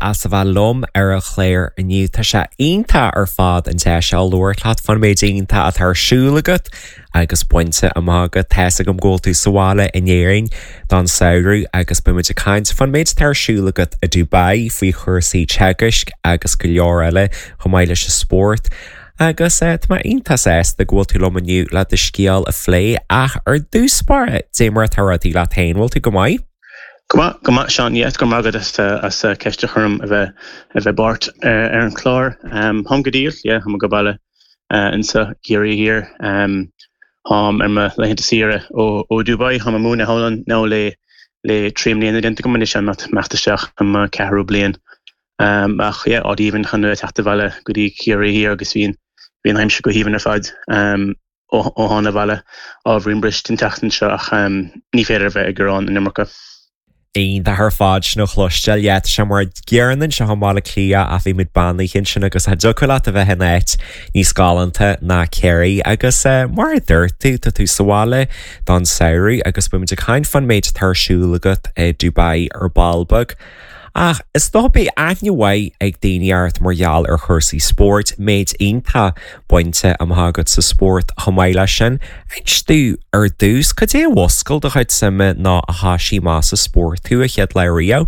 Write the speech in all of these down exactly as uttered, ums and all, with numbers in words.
as sa bheith lom ar a chléir aniu tá sé aonanta ar fad an te se luirlaat fan méid aonanta a tarsúlagat agus buinte amágad theasa go ggóil tú sáile inéing don saoirú agus buimiid a caiint fan méid tarsúlagat a Dubai faoi chuirsaí teagaisc agus go leor eile chomáile se sport. Agus é má ontas é de ghil tú lomaniu le de scéal a phlé ach ar dúspáir démara taradí le tainhil tú go maiid? Goma, goma, Sean, yes, go magad as as ceiste chum a bheith a bheith bart ar an chlár. Um, hom go díl, yeah, hom go baile insa géirí here. Um, hom ar ma le hinta sire ó ó Dubai, hom a múna hálan ná le le trim líana denta go munis an mat machtasteach am cehrú blian. Um, ach, yeah, odd even chanu teachta bhaile go dí géirí here agus bhín bhín heimse go hívan ar fad. Um, ó ó hána bhaile á bhrín brist in teachtan seo ach um, ní féidir bheith ag gurán in Imircha. Aon de th fád nó chluisteil iad sem mar gearan se hámála clia a bhí mid bannaí chin sin agus a docoile a bheith hinnéit níos scálanta na céirí agus mar dúirtú tá tú sáile don saoirú agus buimiid a caiin fan méid tarsúlagat i Dubai ar Balbog. Ach, is dóbí aithnehaid ag daineart margheall ar chuirsaí sport méid aonanta buinte am thagad sa sport chomáile sin. Einstú ar dús go dé bhoscail do chuid sama ná a háisí más sa sport tú a chead le Rio?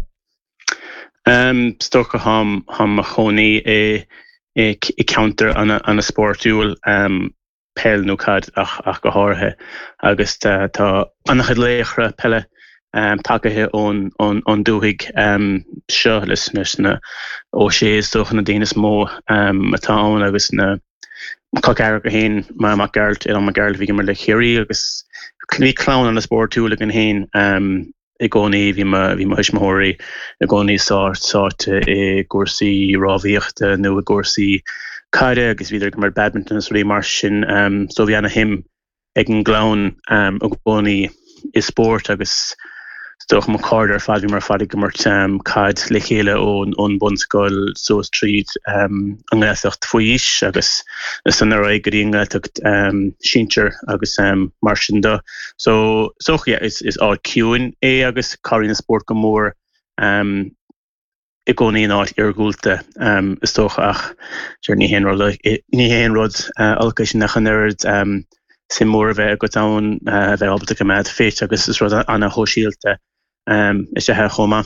Um, Stocha ham ham a chonaí i i counter an a an a sportúil um pel nó cad ach ach go háthe agus tá annach chud léachra pelle um takehe on on on dúig um seo leis na ó sé stoch na déanaine mó um atá agus na Cocar go hen ma ma geld en ma geld vi mar le chéri agus kni clown an a sport tú an hen um e goni vi ma vi ma hori e goni sort sort e gorsi ravíocht no e gorsi kaide agus vi mar badminton is ri mar sin um so vi an him ag an glaun um og goni e sport agus stoch ma carder fa vi mar fadig gemert um cad le chéle on on bonskol so street um angesocht foiis agus is an ra geringa tukt um shincher agus um marshanda so so yeah is is all queuing e agus carrying sport gomor um ikoni not irgulte um is toch ach journey hen rod ni hen rod allocation nach nerd um sim more of a go down uh ve albert gemad fit agus is rod an a hoshilte Um, is sé he choma.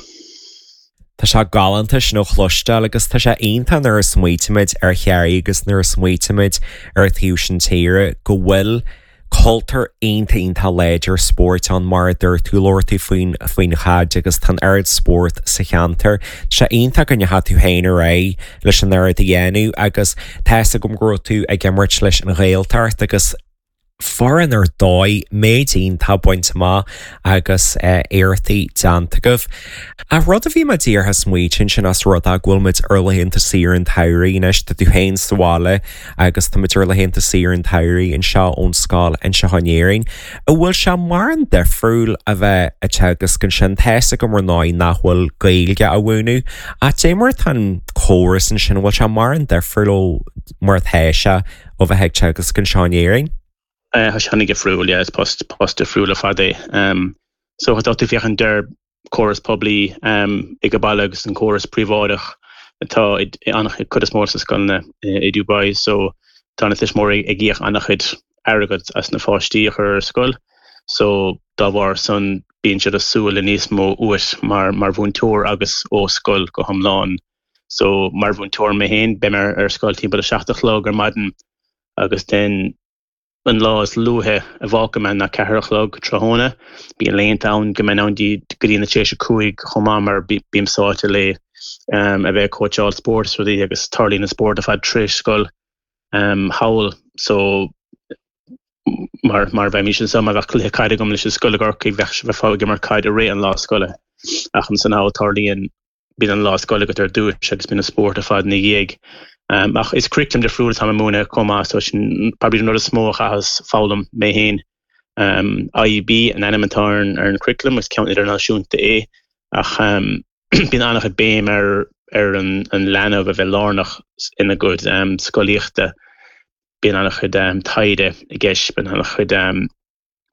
Tá se galantas nó chluisteil agus tá sé aonanta nuair smuoitiid ar chearí agus nuair smuoitiid ar thuúsin tíre go bhfuil cultar aonanta aonanta léidir sport an mar dúir tú láirtaí faoin faoin chaid agus tan aird sport sa cheantar. sé aonanta go nethe tú héana ré leis an aird a dhéanú agus teessa gom gro tú ag gimmart leis an réaltart agus foran ar dóid méidín tá buinte má agus éirtaí deantagah. A rud a bhí ma dír has smuoitin sin as rud a ghfuilmid arlahénta sír an tairí inis tá tú héin sáile agus tá mid arlahénta sír an tairí in seo ón scáil in se hanéing. A bhfuil se mar an defriúil a bheith a tegus gan sin theasa go mar náid nachhfuil gailge a bhúnú a dé mar tan choras an sin bhfuil se mar an defriúil mar theise ó bheith heag tegus gan seanéing. Uh, has hannig gefrúil, ja, is post post de frúle fadé. Um, so het dat fichen der chorus publi um ige ballagus en chorus privadig. Tá id annach kudas mór skonne i Dubai, so tan is mór ag gích annach het airgad as na fátícher skol. So da war son bín se a súil in nísmó uat mar mar bhúntóir agus ó skol go hamláin. So mar bhúntóir me héin bimmer ar skol tí bud a seachtach log ar maden agus den an lá is luúthe a bhácaman na ceharachlog trahóna bí an léon town go an dí goína téise cuaig chomá mar bím sáte le um, a bheith coacháil sports ruí agus tarlína sport a fad tris scoil um, hawl so mar mar bheith mí sin sam a bheith cluthe caide gom leis scoil gorcaí bheith bheith fáige mar caide ré an lá scoile achan san hawl tarlíon bí an lá scoile go tar dúis agus bína sport a fad na dhéag. Um, ach is curriculum de fruúil ha múna comá so probably no smó chas fálum mé héin um, I U B an animatarn ar an curriculum is count internanáisiúnta é ach um, bín annach a béim ar ar an, an lena a bheith lánach ina good um, scoíochta bín annach chud um, taide i gceis bín annach chud um,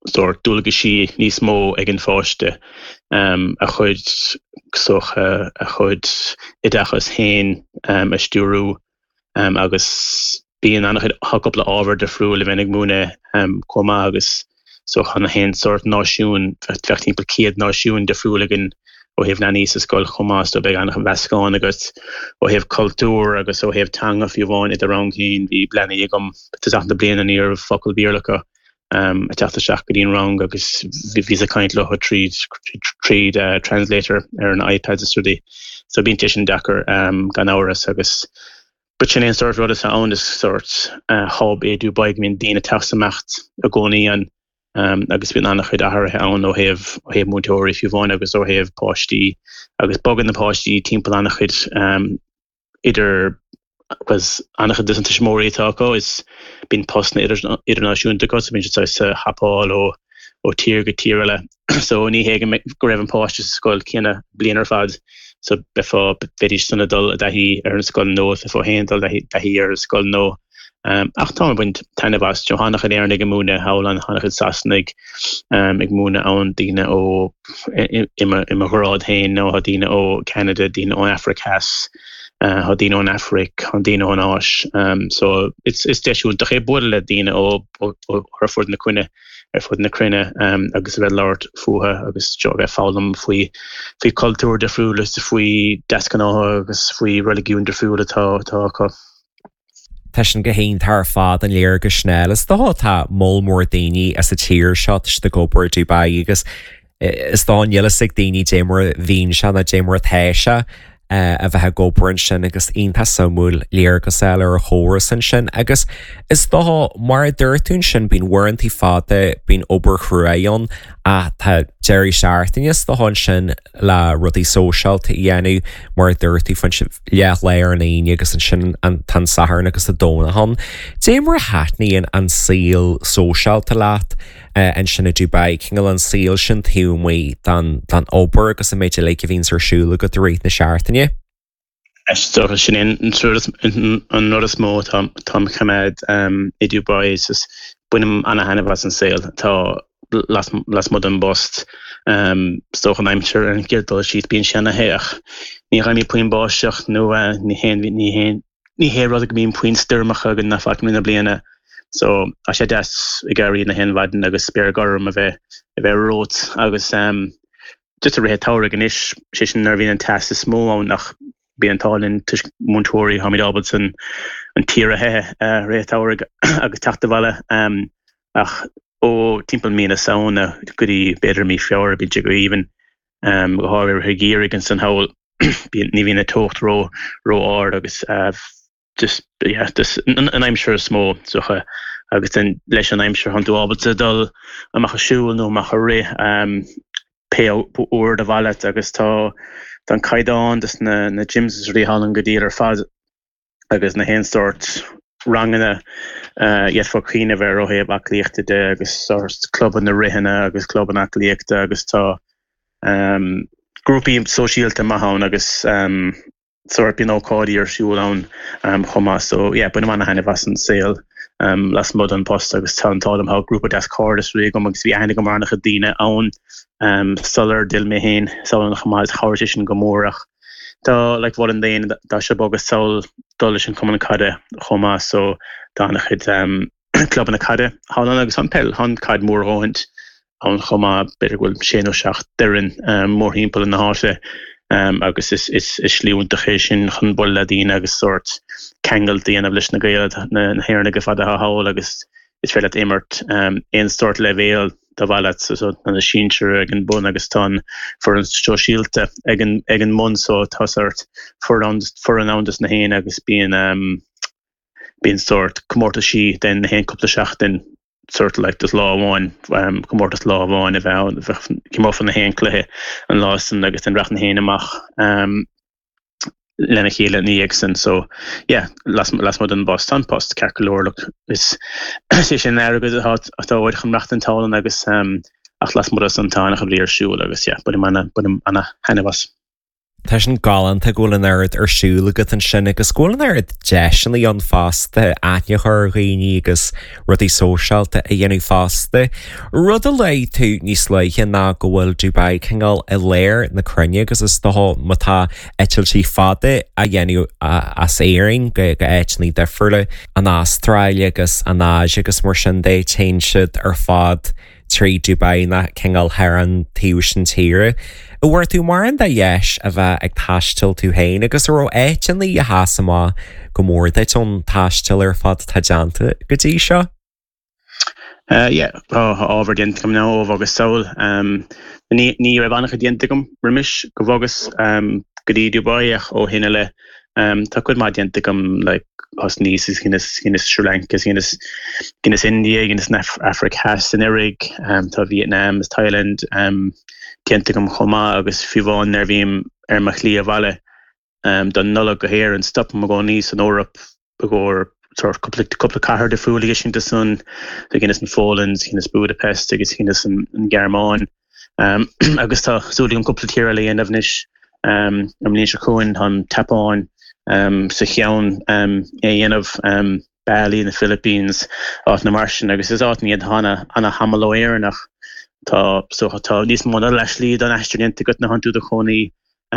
soort dulge si níos mó ag an fáiste um, a chud soch uh, a chud idachas hain um, a stúrú um, agus bíon annach chud hacopla ábhar de friúil a bhenig múna um, comá agus so chana hain sort náisiún fechttimp céad náisiún de friúil agin ó heh na níos a scoil chomá sto beag annach an bheascáin agus ó heh cultúr agus ó heh tanga fiúháin iad a rang hín bhí blena igam tas achna bliana an íar focail bíorlacha um, a teachta seach go dtíon rang agus bhí a caint le tríd tríd uh, translator ar an iPad studi so bíon tisin dachar um, gan áras agus but sin éon sort rud is ann is sort uh, hob éadú baig mín dína teachsamacht a gcónaí an Um, agus bhíon annach chud athairthe ann ó heh ó heh mútóirí fiúháin agus ó heh páistí agus bogan na páistí timpeall annach chud um, idir was annach chud is an tismóí táá is bíon postna idirnáisiúnta go so bíon sa hapáil ó ó tír go tírile so ní héige go raibh an páiste sa scoil cinna blianar fad so beá beidir sanna dul a dahí ar an scoil nó a fá héandal dahí ar an scoil nó Um, ach tá buint tainine bas Johannach an éarnig múna hálan hannach sasnig um, ag múna an díine ó imime grád hain nó ha díine ó Canada, díine ó Africas, uh, ha díine ó Afric, ha díine ó Ás. Um, so it's it's deisiú de ché bude le díine ó ar fud na cuine ar fud na crunne um, agus bheit láirt fuha agus jo bheith fálam faoi faoi cultúr de friúlas faoi descaná agus faoi religiún de friúla tá tá Tá sin go héon tar fád an léir go snéil is dátá mó mór daoine as a tíir seo de gopur Dubai agus is dá dhéile sig daoine démar bhín se na démar theise a bheitthe gopur sin agus onanta samúil léir go saoil ar chóir san sin agus is dá mar dúirtún sin bín warrantí fáda bín obair chruaon a tá Jerry Seaartainnis do hon sin le rudí sóseálta dhéanú mar dúirtí fan leach léir an aine agus an sin an tan sahar agus a dóna hon. Démar háitníon an síl sóseálta leat an sinna Dubai cingal an síl sin thuúmí dan obair agus a méidir le go bhín arsúla go do réit na Seaartainine. Sto sin an nó is mó tá chaméid i Dubai is buinem anna henne was an saoil tá las las mod an bost um stoch an aimimsir an girdal siit bíon sena héach ní ra ní puin báiseach nó ní hen ní hen ní hé rud mín puin styrmacha gan na fa na bliana so a sé des i garí na hen waden agus spear gom a bheith a bheith rot agus um just a ré táir gan is sé sin nervhín an test is smó an nach bí an tálinn tuis Montori Hamid Albertson an tíre he uh, ré táir agus tachtahile um ach ó timppel mína saona goí beidir mí fiáir bí go even um, go háir he géir an san hail ní hína tocht ró ró áard agus uh, just yeah, this, an, an aimimsir smó socha agus an leis an aimimsir hanú ábalta dul amach a siúil nó amach a ré um, pe úr a bhile agus tá don caiidán na, na gyms is rí hálan go dtír ar fad agus na hénstart rangine uh, yet for clean of our have aclichte de agus source club in the rihena agus club an aclichte agus tá um groupie social te mahan agus um sort you know cody or shoe on um choma so yeah but man hane was sale um last modern post agus tan told them how group of desk cardis re go vi einige mar gedine own um solar dil me heen so noch mal haution gomorach da like wat in de da se bogus sol dollar kommunikade choma so dan het um club in kade how long agus an pel han kaid moor hoint an choma beter go séno seach derin um more himpel in de harte um agus is is is sliúntegéisisin chun bol ledín agus sort kegel die an blis na gaad na hernige fa ha ha agus is fel immert um een stort levéel da wallet so an a síir gin bon agus tan for an stosielte egen egen mon so tasart for an for an andes na heen agus bien um bien sort komórta si den hen couple seachtin sort like this law one um komórtas law one if kim off an na hen léhe an lásen agus den rachen heen amach um lenne héle níeksen so yeah las las mod an Boston post kerkelorluk is sé sin ergus hat atá chun rachten talen agus um ach las mod an tan a bliir siú agus ja bud man bud anna henne was Tá sin galanta ggólan aird ar siúla go an sin agus ggólan aird deisinaí an fásta aithne chu réí agus rudí sóseálta a dhéanú fásta. Rud a lei tú níos leiche ná go bhfuil Dubai chéingáil i léir na crunne agus is dó mátá eitiltí fada a dhéanú as éing go go éitnaí defriúla an Ástráile agus an Áise agus mar sin dé te siad ar fád trí Dubai na chéingáil thar an tíú sin tíre. Bhhair tú mar an de dhéis a bheith ag taistil tú hain agus ró éitinlaí a hásamá go mór déitón taistil ar fad tá deanta go dtí seo? Ié, ábhar dianta gom ná óh agus saoil. Ní raibh annach dianta gom rimis go bhgus go dtí Dubai ach ó hinine le tá chud má dianta gom le os níos is gines Sri Lanka, gines India, gines Africa, san Irig, tá Vietnam, Thailand, dianta gom chomá agus fiháin ar bhím ar mar chlí a bhaile don nula go héir an stop am go níos an órap agóir couple cahar de fúla sin sun gines an Fólands, gines Budapest agus gines an Germán agus tá súlaí an couple tíir le dhéanamh níos am níos a chuin an tapáin sa cheann é dhéanamh Bali in the Philippines áit na marsin agus is áit níiad hana anna hamaló éarnach tá so tá níos móna leis líad an eistúnta go na hanú a chonaí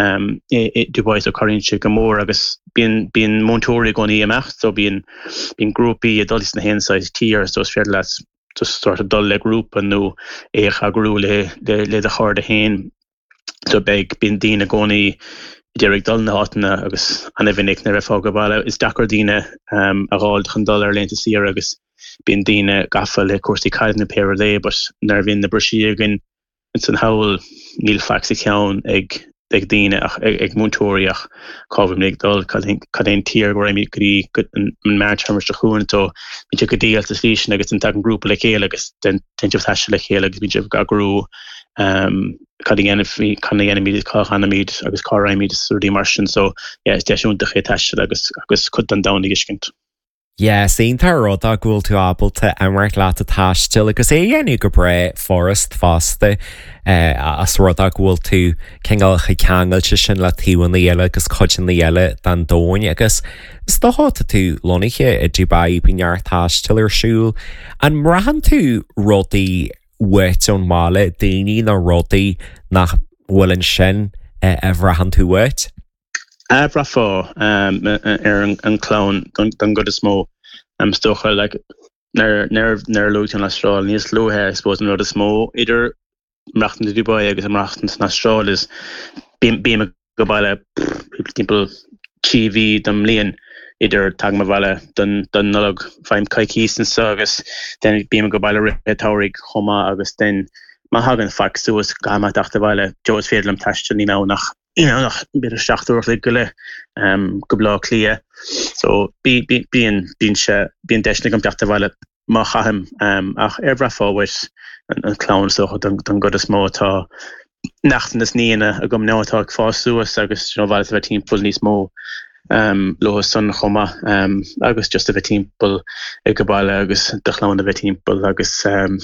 Dubai a choíse go mór agus bíon montóí gonaí amecht, so bíon grúpaí a dulís na hensáid tír so fé leis just sort of dul le grúpa nó éich a grú le le a chuir a héin, so beag bíon dína gonaí Derek dul na hátainna agus anna bhinnic na raibh go bhile is dachar díine a gáil chun dul ar leanta siar agus bíon díine gafa le cuasaí caiid na péir lé, but nar bhíon na brisí agin in san hail níl faxi ceann ag ag díine ach ag múntóiríach cábhim nig dul cad éon tír go raimí goí an máirt hamar a chuúin tó bíte go díal is lísin agus an tag an grúpa le chéile agus den teinteh theise le chéile agus bíte ga grú cad dhéanamh chuna dhéanamíad cá chanamíad agus cá raimíad súdí mar sin, so is deisiúnta ché teise agus agus chud an dánig iscint. Ié, Saontar rud a ghfuil tú ábalta anmhairt leat a taistil agus é dhéanú go bre forest fásta as rud a ghfuil tú chéingáil chu ceangailte sin le tíúin na dhéile agus chuidin na dhéile den dóin agus is doáta tú lonaiche i Dubai bínear taistil ar siúil an mrahan tú rudaí wet ón mála daoine na rudaí nach bhfuilin sin a bhrahan tú wet? Abra fá ar an clán don go is mó am stocha le nar luúte an Austrráil níos luthe spós an rud is mó idir mrachtan de Dubai agus am mrachtan an Austrráil is bíime go baile timppel T V dom líon idir tag ma bhaile don nulog feim caicísan sa agus den bíime go baile ritáigh chomá agus den má hagan fac suas gama dachta bhaile Joes féadlam taiste ní ná nach you know, nach bit seachúach le go le go blá clia, so bíon se bíon deisna go deachta bhaile má chaham ach ar bra fáhais an clán so don go is mó tá nachtan is níana a gom nátá fá suas agus bhile a bheith timppul níos mó lochas san chuma agus just a bheith timppul ag go baile agus de chlán a bheith timppul agus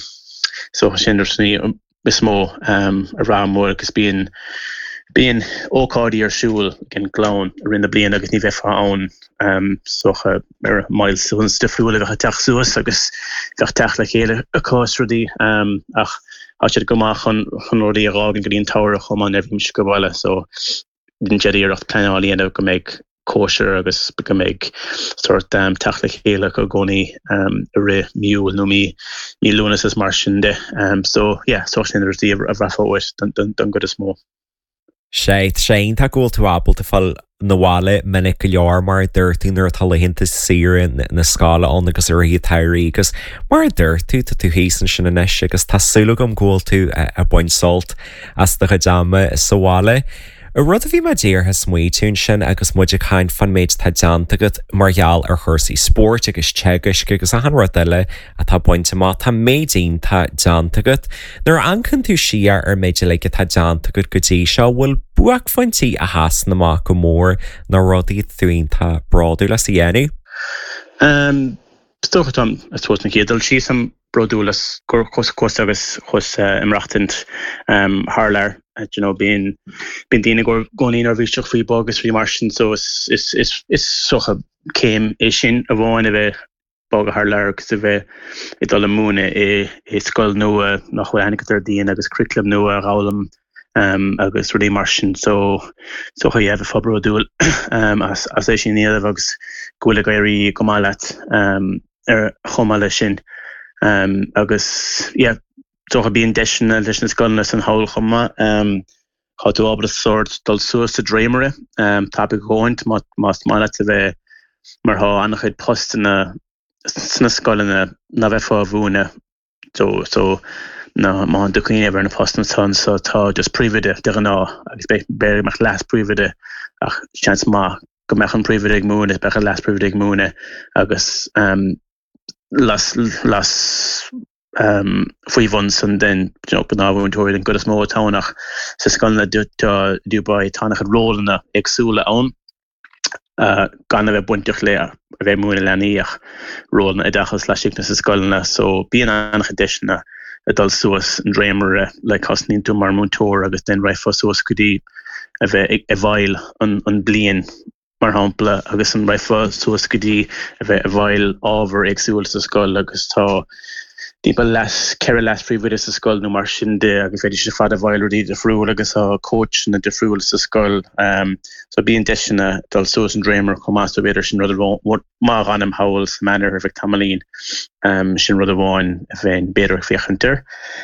so sin sní is mó a rámór agus bíon Bíon ócádaí ar siúil gin glán rinne blian agus ní bheith ann socha ar mail suas de friúla bheith teach suas agus bheith teach le chéile a cáisrodí ach á siad gomach chun rudaí a rágan go dtíon táir a chumán nebhím se go bhile, so den jeidireacht pleáíanamh go méid kosher agus go méid sort teach le chéile go gcónaí a ri miúil nó mí mí lunas is mar sin de, so yeah, so sin rudaí a bhreathóid don go is mó. sé sé tá ggóil tú ábalta fáil na bháile minic go leor mar dúirtúnar talhénta sirin na scálaón agus uí teirí agus mar dúirtú tá tú héan sin inis agus tásúla gom ggóil tú a buin solt as do go dáama is sa bháile. A rud a bhí me déartha smuo tún sin agus muidir chain fan méid tá deanta go margheall ar chusaí sport agus tegus agus a an rud eile a tá buinte má tá méidín tá deanta go. Nar ancinn tú siar ar méidir le go tá deanta go go dtí seo bhfuil buach fointí a háas naach go mór na rudaí thuoin tá braú leis dhéanú? Stochatam a tuas na chédal sí sam broúlas chus agus chus imreachtant hálar uh, you know being being dina go going in or vistoch free bogus free martian so it's it's it's it's so came ishin a one of a bog haar larks of a it all moon a a skull no nach wenig der dien agus curriculum no raulum um agus really martian so so ha have a fabro dual um as as is in agus gole gairi gomalat um er chomala sin um agus yeah so ha being additional additional skullness and whole choma um how to obra sort dal so to dreamer um topic going to must malat the mar ha anachid post na sna skullna na vefa vuna so so no man de queen ever in a post son so ta just private de na expect very much last private ach chance ma go mechan private moon is better last private moon agus um las las um five months and then you know na won to in good small townach so skulna do do by tanach roll na exula on uh gan we buntig le we moon laniach roll na dachas la sickness skulna so being an edition adult source and dreamer like costing to marmontor agus then right for source could be a a vile on on blien mar hapla agus an right for source could be a vile over exul to skull agus tá people less care less free with the skull no martian de agus fetish father vile the fruit agus a coach and the fruit to skull um so being dishna adult source and dreamer come master better shin rather what ma ranam howls manner of tamalin um shin rather one event better fichenter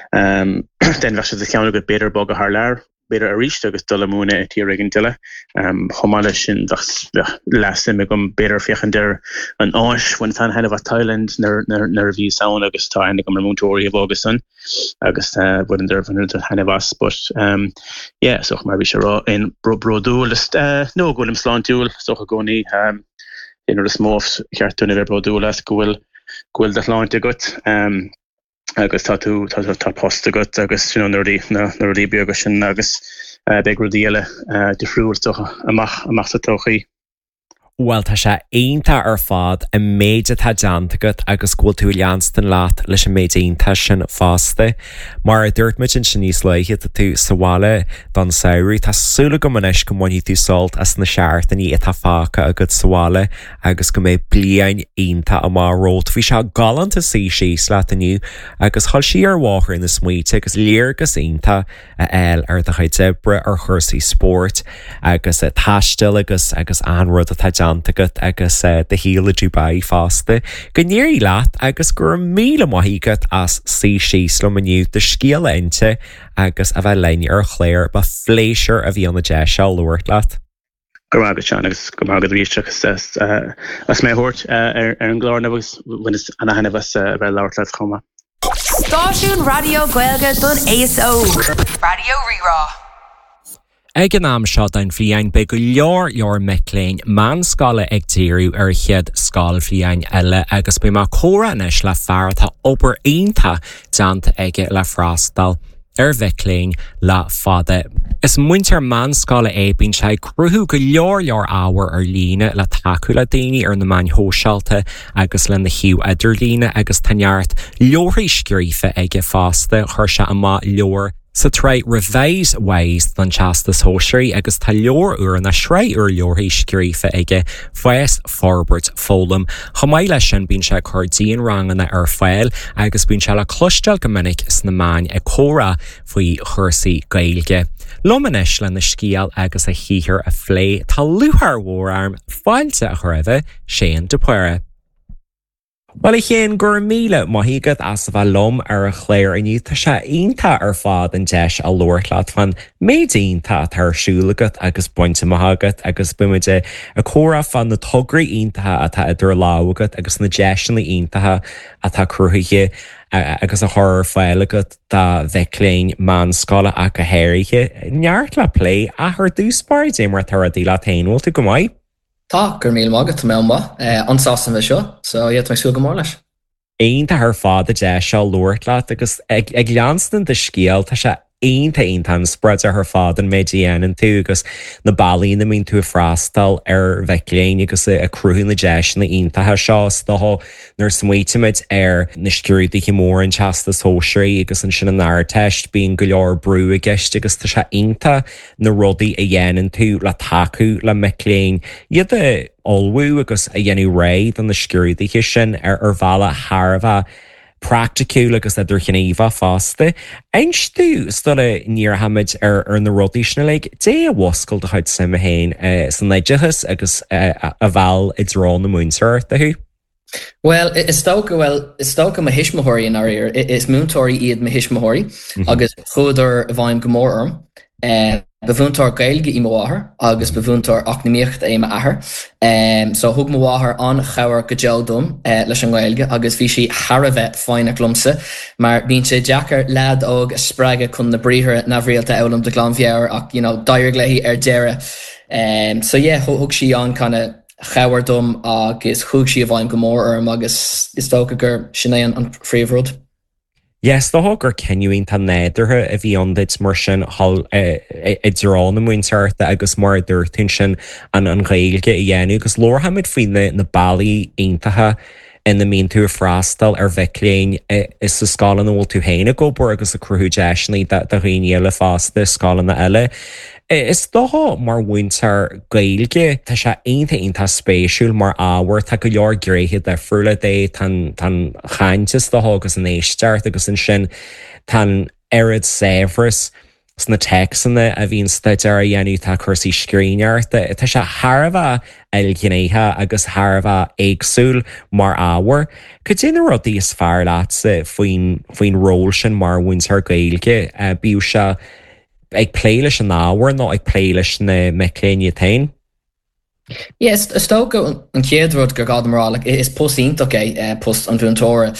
um then was the count good better bog harlar better a reached agus dolamune tiregin tilla um homala shin das last me gum better fichenter an osh when tan head of Thailand ner ner nervy sound agus time gum montori of Augustin agus uh wouldn't there van hand of us but um yeah so maybe sure in bro bro do list uh no go im slant tool so go ni um in the small cartoon ever bro do last go will go that line to gut um agus tá tú tá tá post agat agus you know nerdy na nerdy biogus sin agus big rodile de fruúirtocha amach amach sa tochaí. Well tá sé aonanta ar fád I méide tá deantagat agus gúil tú leanstan láat leis an méid aonanta sin fásta mar dúirt muid sin níos leiche a tú saháile don saoirí tá súla go manis go mhaí tú solt as na seaartaí i tá fáca a go saháile agus go méid bliain aonanta a má rót bhí se galanta sí síos leat aniu agus thoil sí ar bháthir na smuoite agus léargus aonanta a eil ar do chuid debre ar chuirsaí sport agus a taistil agus agus anrud a tá agat agus de híle Dubai fásta. Go níirí leat agus gur míle maithígad as sí síos le maniu de scíal inte agus a bheith lein ar chléir ba fléisiir a bhí an na de se luirt leat. Go agus sean agus go agad ríteachas as mé hort ar an glár agus an a hanna bheith bheith leir leat chuma. Stáisiún Radio Gaeilge don A S O Radio Rirá. Ag an am seo dain fiáin be go leor leor miléin man scala ag tíirú ar chiad scáil fiáin eile agus be mar córa inis le fear tá obair aonanta deanta aige le frástal ar bhicléin le fada. Is muintear man scala é bín sé cruthú go leor leor ábhar ar líne le taú le daoine ar na main hóseálta agus le na hiú idir líne agus tanneart leorí scirífa aige fásta chuir se amá leor sa trí revéis ways don chasta sóisiirí agus tá leor uair na sré ur leorthaí scirífa aige foies forbert fólam. Chomáid lei sin bín se chuirdaíon ranganna ar fáil agus bín se le cloisteil go minic is na main ag córa faoi chuirsaí Gaeilge. Lomanis le na scíal agus a híhir a phlé tá luthar mhórarm fáilte a chuirde Séan de Puire. Well I chéan gur míle maithígad as bheith lom ar a chléir iniu tá sé aonanta ar fád an deis a luirlaat fan méid aonanta a tarsúlagat agus buinte maithagat agus buimiide a córa fan na tugraí aontathe atá idir lágad agus na deisina aontathe atá cruthaige agus a thir fáilegat tá bheicléin man scala a go héirithe neart le lé a th dúspáir dé mar tar a dí le tainhil tú go maiid. Tá gur míl mágad tá mé ba ansásan bheith seo, so iad me siú go mór leis. Aonanta th fád a de seo luirt leat agus ag leanstan de scíal tá sé aonanta aonanta an spread ar fád an méid dhéanaan tú agus na bailíí na mín tú a freastal ar bheitléin agus a cruúin na deis na aontathe seo doth nar smuoitiid ar na sciúrdaí mór an teasta sóisiirí agus an sin an air teist bíon go leor brú a gceist agus tá sé aonanta na rudaí a dhéanaan tú le taú le miléin iad a olbhú agus a dhéanú réid an na sciúrdaí sin ar ar bhela Tharbh practicú agus idir chinnéomh fásta. Eins tú stola níor hamid ar ar na rudaí sinna le dé a bhoscail de chuid sama héin san leideachas agus a bhil i drá na múntar athú. Well, is stocha well is stocha ma hisismathirí in áir is múntóirí iad ma hisismathirí agus chuidir a bhaim go mór orm. Uh, befúntar gailge i máthair agus befúntar achnimíocht é athair. Um, so thug máthair an chabhar go gealdum uh, leis an gailge agus bhí si Tharbh fáinne glumsa, mar bíonn sé deachar lead óg a spreige chun na bríthre na bhríalta elam de glanmheabhair ach you know, dair léithí ar deire. Um, so yeah, thug si an kinda chabhardum agus thug si a bhaim go mór orm agus is tócha gur sinné an phríomhrúd. Yes, the hog gur cenuín tá néidirthe a bhí andaid mar sin i ddrán na muintearta agus mar dúirtain sin an an ghailge i dhéanú, agus lorhamid faoine na bailíí aontathe ina míon tú a freastal ar bheitléin is sa scálan bhfuil tú héine gobar agus a cruthú deisnaí de riine le fásta scálan na eile. Is dótha mar bhaintear gailge tá sé aonanta aonanta spéisiúil mar ábhar tá go leor gréithe de friúla é tan chaintas dótha agus an éisteart agus an sin tan airad séhras sna texanna a bhíon staidir a dhéanú tá chusaí scrínearta. Tá sé Tharbh eilgnéithe agus Tharbh éagsúil mar ábhar. Could dé na rudaí is fearr lása faoin ról sin mar bhaintear gailge bíú se ag pléiles an ábhar nó ag pléiles na miléine tain? Yes, is tócha an céadród gur gad marrá is postíntaach é post an bhúntóra.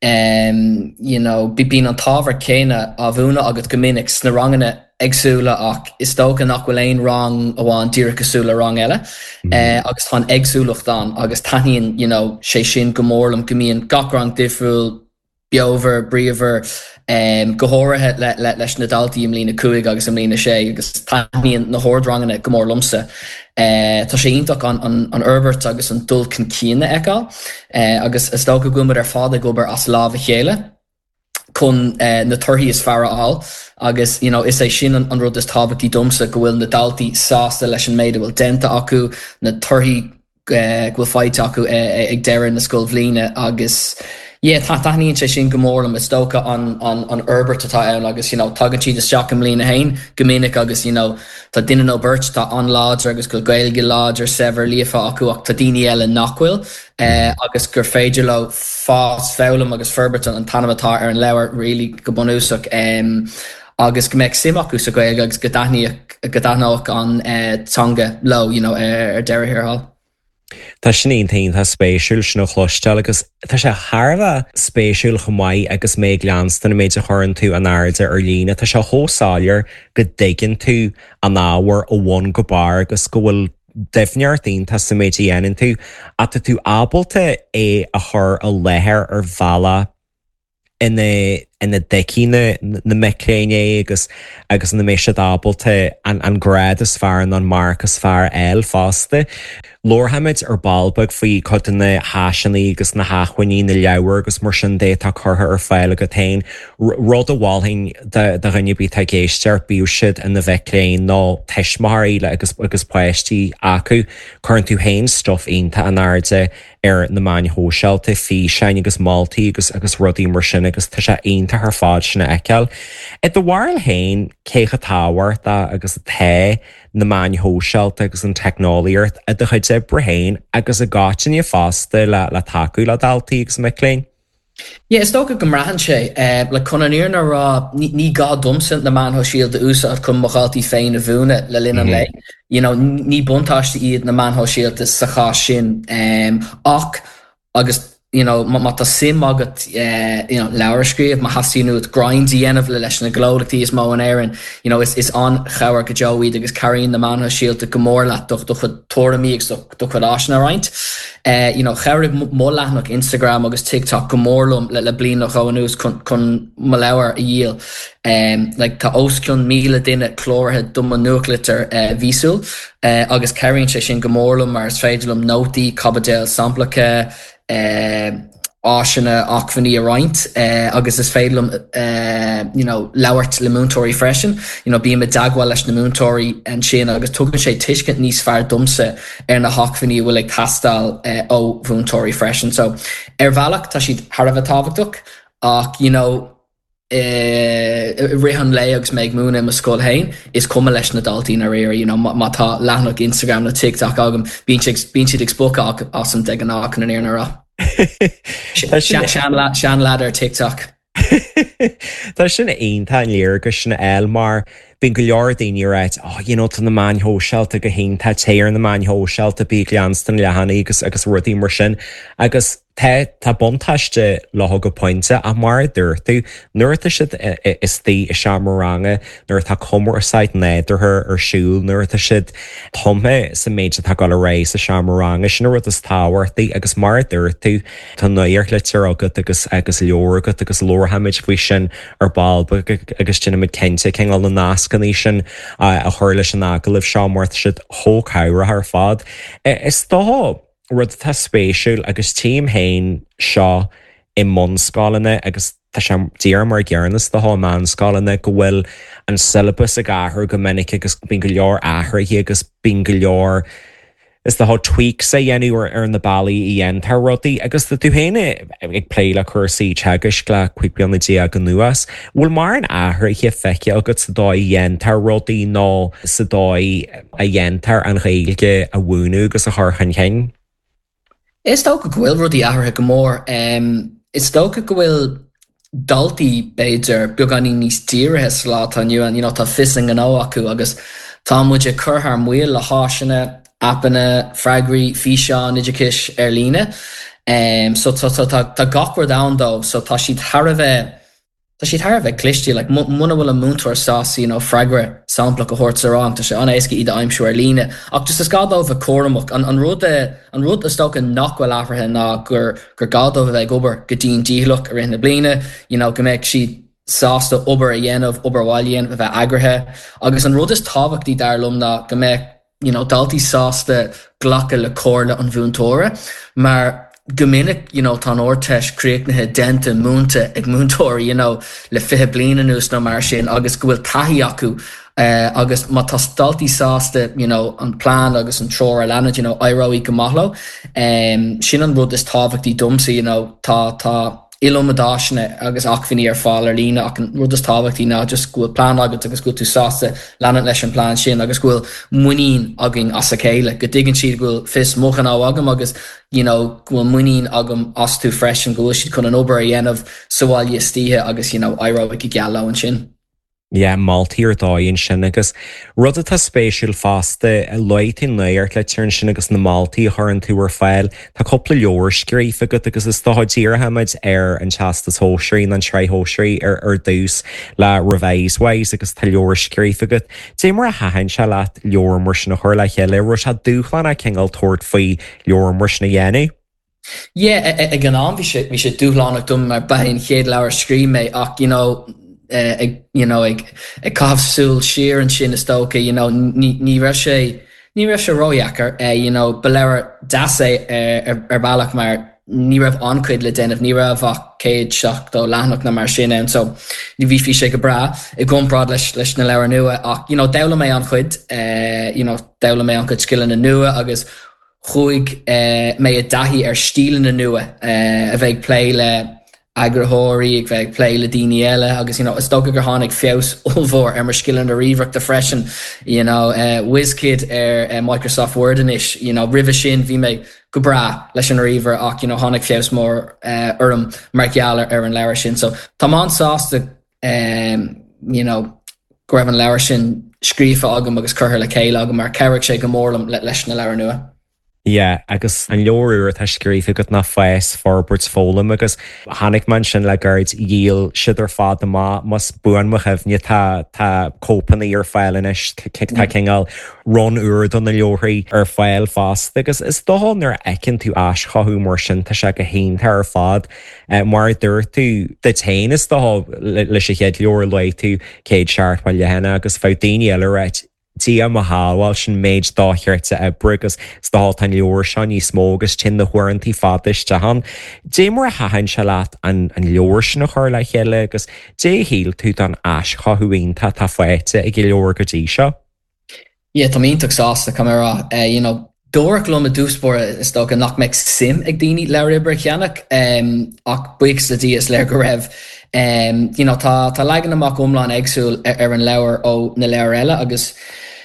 Um, you know, bí bín an tábhar céine a bhúna agus go minic sna rangana agsúla ach is tócha nach bhfuil éon rang amháin díreach asúla rang eile. Mm. Uh, agus tá agsúlacht an agus taíonn you know, sé sin go mórlam go mííon gach rang difriúil beover, bríomhar, um, gohóirithe le, le, leis na daltaí im lína cuaig agus im lína sé agus taíonn na hórdrangana go mór lumsa. Uh, tá sé ionach an, an, an Herbert agus an dul cin cíine eáil uh, agus is tócha gúmar ar fád gobar as láh chéile chun uh, na turthaí is fearr áil agus you know, is é sin an, an rud is tábhachtí domsa go bhfuil na daltaí sásta leis an méid bhfuil denta acu na turthaí uh, go bhfuil fáid acu uh, ag deireadh na scoil bhliaine agus yeah, tá taíonn sé sin go mórlam is tócha an, an, an Herbert atá ann agus you know, tugann siad is teach am lína hain go minic agus you know, tá duine nó beirt tá an láidir agus go gailge láidir sever líofa acu ach tá daoine eile nachhfuil uh, agus gur féidir le fás fálam agus ferberton an tanamatá ar an leabhar really go bunúsach um, agus go méid sim acu sa gailge agus go daithneach an uh, tanga lo you know, ar, ar deire hirthall. Tá sin aontaon tá spéisiúil sin ó chlosisteil agus tá sé Tharbh spéisiúil chumáid agus méid leanstan na méid a churann tú an airde ar lína. Tá sé thósáilir go dtéigeann tú an ábhar ó bhain go bar agus go bhfuil defneartaon tá sa méid dhéanann tú a tá tú ábalta é a chur a léthir ar bhela ina ina decíine na miléine agus agus na méise ábalta an, an gréad is fearr an marcas fearr eil fásta. Lorhamid ar balbag faoi chutain na háisinaí agus na háchhaoí na leabhar agus mar sin dé tá chutha ar fáil go tain rud a bháilhain de rinne bí tá géistear bíú siad in na bheitléin nó teismthirí le agus agus poisttí acu chuann tú hain stuff aonanta an airde ar na main hóseilta fí sein agus mátaí agus agus rudaí mar sin agus tá sé aonanta th fád sinna eiceil. I do bhhail hain cécha táhairta agus a té na main hóseilta agus an technoliaart a do chuid sé brehéin agus a gáitin í fásta le le taú le daltaí agus miléin. Yeah, is tócha go mraithan sé uh, le chunaníar na rá ní, ní gá domsint na man ho síalta úsá chun mochailtaí féin a bhúna le lin an lei. You know, ní buntáiste iad na man ho síalta sa chá sin um, ach agus you know, ma ta sim agat, uh, you know, lewer skrif, ma hasínú grindy enf le leis na glódachtaí is mó an éireann, you know, is is an chawar go Joey agus carrying the man shield to gomorla doch doch toramíx doch doch asna right. Uh, you know, chawar mola nach Instagram agus TikTok gomorlum le le blin nach awanús kun kun malawar yiel. Um, like ta osclun míle dinne chlórhe dumma nuclear uh, vísul uh, agus carrying se sin gomorlum mar sfeidlum noti cabadel samplacha uh, áisina achfaní a roint uh, agus is féidlum uh, you know, lauert le múntóirí freisin, you know, bí me dagwal leis na múntóirí an sin agus tugann sé tuiscint níos fearr dumsa ar na hachfaní bhfuil ag tastal uh, ó múntóirí freisin. So ar bhealach tá siad Harbh tábhachtach ach, you know, Uh, rihan le agus meid múna ma scóil hain is cuma leis na daltaí na réir, you know, má tá leathnach Instagram na TikTok agam bín siad ag spóca as an de an ách na éar ra. Sean lad ar TikTok. Tá sin aontain léir go sinna eil mar bín go leor daoine ráit, oh, you know, tá na main hóseilta go hénta téir na main hóseilta bí leanstan lehanana agus agus rudaí mar sin agus Tá tá buntáiste leth go pointe a mar dúirtú nuirta siad is tí i seamarranga nuair tá cumar asáid néidirthe ar siúil nuirta siad thumme sa méide tá go le rééis a seamarranga sin rud is táhairtaí agus mar dúirtú tá nuir litir agad agus agus leorgad agus lorhamid faoi sin ar balba agus sinna mid cinnte chéall na nascaní sin a chuir leis an agalibh seamarta siad thóchabhra ar fad. Is tá rud tá spéisiúil agus tíim hain seo i món scálanna agus tá sem díar mar gearnas de háán scálanna go bhfuil an syllabus a gahar go minic agus bín go leor ahraí agus bín go leor is de há tweaks a dhéanú ar na bailí i dhéantar rudaí agus de tú héine ag plé le chusaí teagas le cuiipeanna dí a go nuas bhfuil mar an ahraí a feice agus sa dóid dhéantar rudaí nó sa dóid a dhéantar an réilge a bhúnú agus a thorchan chéin. Is tóca go bhfuil rudí ahrathe go mór. Um, is tóca go bhfuil daltaí beidir beag an níos tíirithe slát aniu an, you know, tá fising an ó acu agus tá muide curthar muil le háisina, apana, freigraí, físeán, idircis ar líne. Um, so tá gachhar down dó, so tá siad tharbheith Tá siad tharbheith clistí, like muna bhfuil a múntóir sás, you know, freigra sampla go hort sarán, tá sé an éisce iad aimsú ar líne. Ach just is gádómh a choramach, an, an rud an rud is tóca nachhfuil áfrathe ná gur gur gádómh bheith obair go dtíon díluch ar na bliana, you know, go méid siad sásta obair a dhéanamh obair bháil dhéanamh bheith agrathe. Agus an rud is tábhachtí darlumm ná go méid, you know, daltaí sásta ghlacha le cóirla an bhúntóra, mar Gomininic, you know, tá orteis críicnathe denta múnta ag múntóir, you know, le fithe bliana nús nó mar sin agus go bhfuil taithí acu uh, agus má tá daltaí sásta, you know, an plán agus an tror a leanad, you know, airóí go maithlo. Um, sin an rud is tábhachtí dumsa, you know, tá tá ilomadaisna agus achfaní ar fáil ar lína ach an rud is tábhachtí ná just go bhfuil plán agat agus go tú sásta leanad leis an plán sin agus go bhfuil muín agin as a chéile. Go dtigann siad go bhfuil fis mochan á agam agus, you know, go bhfuil muín agam as tú freis an go bhfuil siad chun an obair a dhéanamh sáil istíthe agus, you know, airóigh i geall an sin. Yeah, maltíar dáonn sin agus rud atá spéisiúil fásta a leitún léart le tearn sin agus na maltaí thurann tú ar fáil tá coppla leor scrífa agat agus is táidíarthaid ar an teastas hóisiirí an treithóisiirí ar ar dús le revéisways agus tá leor scrífa agat. Dé mar a hahann se leat leor mar sin na chuir le chéile ru se dúchlan a chéall tuairt faoi leor mar sin na dhéanú? Yeah, ag an am bhí sé dúchlánach dum mar bain chéad leabhar scrí mé ach, you know, Uh, ag, you know, ag, ag cafhsúil siar an sin is tóca, you know, ní, ní raibh sé ní raibh sé roiachar, uh, you know, beléir das é uh, ar, ar bailach mar ní raibh ancuid le déanamh, ní raibh ach céad seach dó leathnach na mar sin an, so ní bhí fi sé go bra i gomrád leis leis na leabhar nua ach, you know, dela mé an chuid, uh, you know, dela mé an chuid scillan na nua agus chuig uh, mé a daithí ar stílan na nua uh, a bheith play le agrathirí ag bheith play le daoine eile agus, you know, is tóca gur tháinig feabhs ullmhór ar mar scillan a ríomhreacht a freisin, you know, uh, WizKid ar uh, Microsoft Word inis, you know, ribh sin bhí mé go bra leis an ríomhar ach, you know, tháinig feabhs mór uh, orm mar geall ar an leabhar sin. So tá man sásta, um, you know, go raibh an leabhar sin scríofa agam agus curtha le céile agam mar ceirigh sé go mórlam le leis na leabhar nua. Yeah, agus an leorúir tá scrífa go na fees forbert fólam agus hánig man sin le gaiid díal siidir fád má mas buan mo hefne tá tá cópanna ar fáilis tá chéall ron úr don na leorí ar fáil fast agus is dóán ar ecinn tú as choú mar sin tá se go hénta ar fád mar dúir tú de tain is dá leis sé chéad leor le tú céad seart bhil lehéna agus fá daine eile réit Tí am háháil sin méid dáhirirte ebre agus stáil tan leor se ní smógus tin na thuirintí fáiste han. Dé mar hahann se leat an leor sin na chuir le chéile agus dé híal tú an as chohuiínta tá foiite ag leor go dtí seo? Ié tá ítach sásta camera dóach lom a dúspóir is sto an nach meid sim ag daoine leiribre cheannach ach buic sa dí is le go raibh. Um, you know, tá tá legan amach umláin agsúil ar, ar an leabhar ó na leabhar eile agus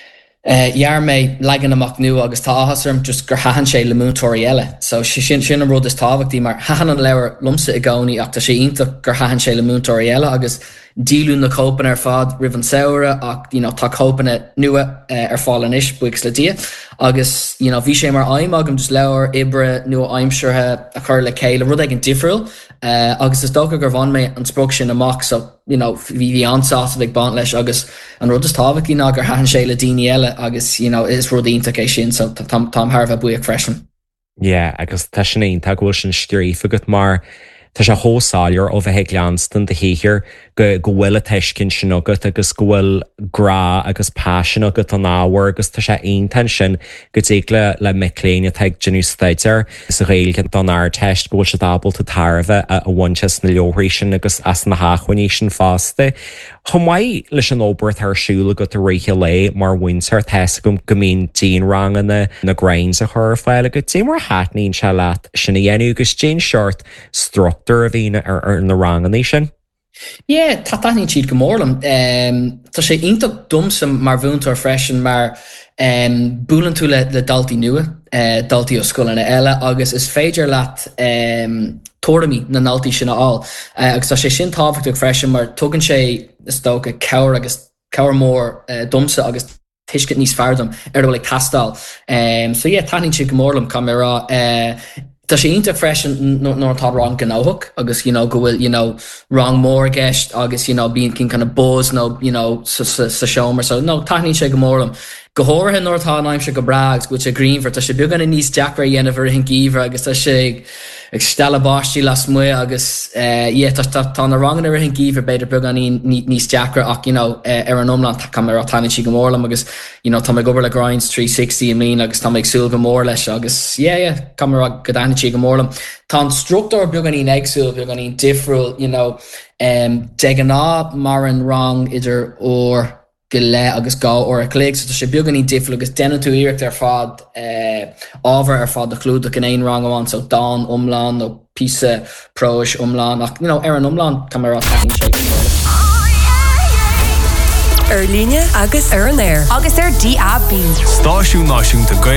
Jaar mé legan amach nu agus tá áhasarm just gur hahan sé le múntóirí eile. So sin sin an rud is táhachtí mar hahan an leabhar lumsa i gcónaí ach tá sé ionta gur hahan sé le múntóirí eile agus dílú na cópan ar fád rih an saoire ach you know, tá cópanna nua uh, ar fáil inis buic le dia agus you know, bhí sé mar aim agam just leabhar ibre nua aimseirthe a chur le céile rud ag an difriúil uh, agus is dócha gur bhain mé an sprog sin amach so you know, bhí bhí ansáasta ag bant leis agus an rud is táhachtí ná gur hahan sé le daoine eile agus you know, is rud ionta é sin so tam tharbh buíoh freisin. Yeah, agus tá sin aon tá ghfuil sin scrífa go mar Tá sé hósáir ó bheit leanstan de héhir go go bhfuil a teiscin sin agat agus gohfuil grá agus pásin agat an áhar agus tá sé aontain sin go dtí le le miléine teag genú staidir is a réilgan don air teist ggóil se dábal a tarbheith a bhaintes na leorí sin agus as na háhaní sin fásta. Chomáid leis an óbert arsúla go a réiche le mar winter te gom gomín dín ranganna na grains a chur fáile go dtí mar hánaín se leat sinna dhéanú agus Jane Short stro a bhíine ar ar na ranganí sin? Ié, tá taithnín siad go mórlam. Tá sé ionach dumsam mar bhúntar freisin mar um, búlan tú le, le daltaí nua, uh, daltaí ó scoilena eile, agus is féidir leat um, tóramí na naltaí sinna áil. Uh, agus tá sé sin táhachtach freisin mar tugann sé is tócha cebhar agus cebhar mór uh, dumsa agus tuiscint níos fearrdom ar bhfuil ag tastáil. Um, so ié, taithnín siad go mórlam camera. Uh, Tá sé ionta freisin nó tá rang gan áthach agus you know, go bhfuil you know, rang mór gceist agus you know, bíon cin kind of buzz nó you know, sa, sa, sa seomar so no, taithnín sé go mórlam. Go háirithe nóir tá aimim se go brags go sé greenver tá sé beagán níos deacra dhéanamh hin gíomhar agus tá sé ag stella báistí las mu agus ié tá na rangan ar hin gíomhar beidir beagán níos deacra ach you know, ar an omlan tá camera taithnín si go mórlam agus you know, tá me gobar le grinds three sixty mí agus tá ag súil go mór leis agus ié camera go daine si go mórlam. Tá an structúr beagán í agsúil beagán í difriúil you know, um, de gan ná mar an rang idir ó go le agus gá ó a cléig so sé beagán í difriúil agus denna tú iirecht ar fád uh, ábhar ar fád a clúd an éon rang amháin so dá umlán nó písa próis umlán ach you know, ar an umlán camera taithnín sé go mórlam. Ar líne agus ar an air agus ar D A B. Stáisiún náisiúnta Gaeilge